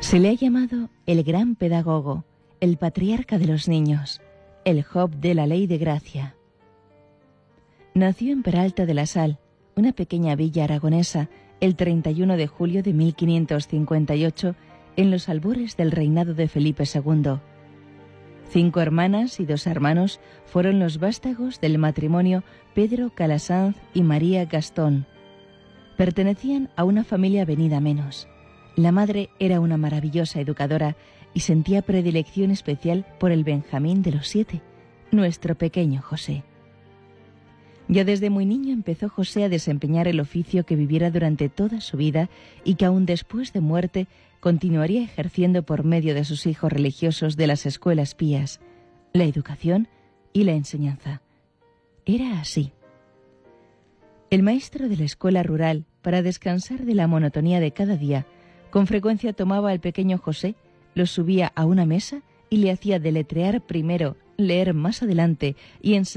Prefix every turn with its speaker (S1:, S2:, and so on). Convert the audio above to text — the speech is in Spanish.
S1: Se le ha llamado el gran pedagogo, el patriarca de los niños, el Job de la ley de gracia. Nació en Peralta de la Sal, una pequeña villa aragonesa, el 31 de julio de 1558, en los albores del reinado de Felipe II. 5 hermanas y 2 hermanos fueron los vástagos del matrimonio Pedro Calasanz y María Gastón. Pertenecían a una familia venida menos. La madre era una maravillosa educadora y sentía predilección especial por el Benjamín de los 7, nuestro pequeño José. Ya desde muy niño empezó José a desempeñar el oficio que viviera durante toda su vida y que aún después de muerte continuaría ejerciendo por medio de sus hijos religiosos de las escuelas pías, la educación y la enseñanza. Era así. El maestro de la escuela rural, para descansar de la monotonía de cada día, con frecuencia tomaba al pequeño José, lo subía a una mesa y le hacía deletrear primero, leer más adelante y enseñar